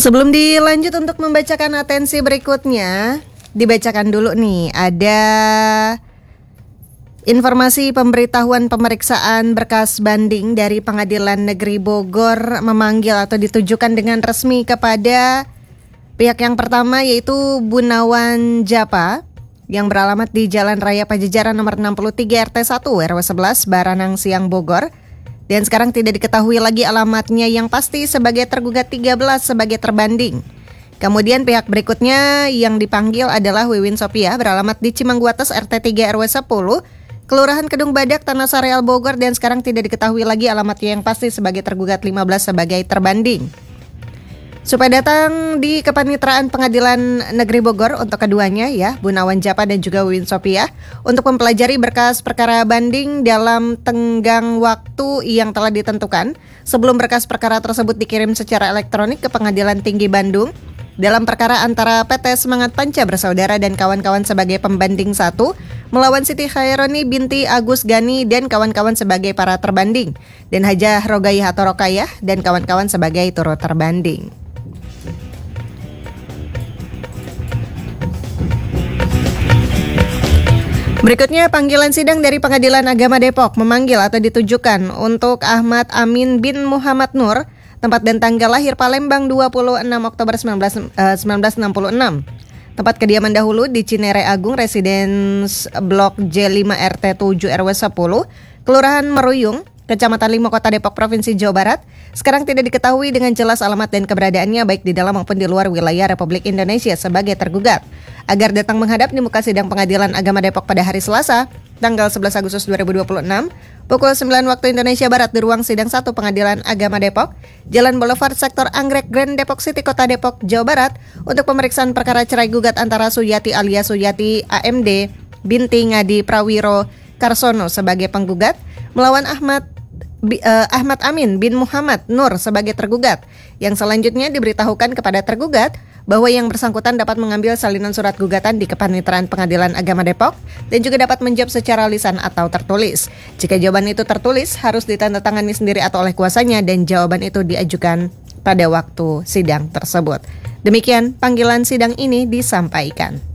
Sebelum dilanjut untuk membacakan atensi berikutnya, dibacakan dulu nih, ada informasi pemberitahuan pemeriksaan berkas banding dari Pengadilan Negeri Bogor memanggil atau ditujukan dengan resmi kepada pihak yang pertama, yaitu Gunawan Japa yang beralamat di Jalan Raya Pajajaran nomor 63 RT 1 RW 11 Baranang Siang Bogor. Dan sekarang tidak diketahui lagi alamatnya yang pasti sebagai tergugat 13 sebagai terbanding. Kemudian pihak berikutnya yang dipanggil adalah Wiwin Sophia beralamat di Cimangguates RT 3 RW 10, Kelurahan Kedung Badak, Tanah Sareal, Bogor, dan sekarang tidak diketahui lagi alamatnya yang pasti sebagai tergugat 15 sebagai terbanding. Supaya datang di Kepanitraan Pengadilan Negeri Bogor untuk keduanya ya, Gunawan Japa dan juga Wiwin Sophia, untuk mempelajari berkas perkara banding dalam tenggang waktu yang telah ditentukan sebelum berkas perkara tersebut dikirim secara elektronik ke Pengadilan Tinggi Bandung dalam perkara antara PT Semangat Panca Bersaudara dan kawan-kawan sebagai pembanding 1 melawan Siti Khaironi binti Agus Gani dan kawan-kawan sebagai para terbanding, dan Hajah Rogayah atau Rokayah dan kawan-kawan sebagai turut terbanding. Berikutnya, panggilan sidang dari Pengadilan Agama Depok memanggil atau ditujukan untuk Ahmad Amin bin Muhammad Nur, tempat dan tanggal lahir Palembang 26 Oktober 1966. Tempat kediaman dahulu di Cinere Agung, Residence Blok J5 RT 7 RW 10, Kelurahan Meruyung, Kecamatan Limo, Kota Depok, Provinsi Jawa Barat. Sekarang tidak diketahui dengan jelas alamat dan keberadaannya baik di dalam maupun di luar wilayah Republik Indonesia sebagai tergugat. Agar datang menghadap di muka sidang Pengadilan Agama Depok pada hari Selasa, tanggal 11 Agustus 2026, pukul 9 waktu Indonesia Barat di ruang sidang 1 Pengadilan Agama Depok, Jalan Boulevard Sektor Anggrek Grand Depok City, Kota Depok, Jawa Barat, untuk pemeriksaan perkara cerai gugat antara Suyati alias Suyati AMD binti Ngadi Prawiro Karsono sebagai penggugat melawan Ahmad Amin bin Muhammad Nur sebagai tergugat, yang selanjutnya diberitahukan kepada tergugat bahwa yang bersangkutan dapat mengambil salinan surat gugatan di Kepanitraan Pengadilan Agama Depok dan juga dapat menjawab secara lisan atau tertulis. Jika jawaban itu tertulis, harus ditandatangani sendiri atau oleh kuasanya dan jawaban itu diajukan pada waktu sidang tersebut. Demikian panggilan sidang ini disampaikan.